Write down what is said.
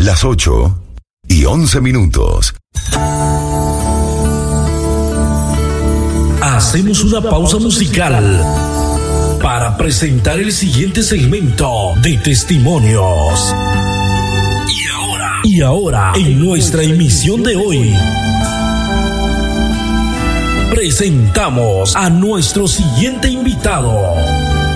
Las 8:11. Hacemos una pausa musical para presentar el siguiente segmento de testimonios. Y ahora, en nuestra emisión de hoy, presentamos a nuestro siguiente invitado.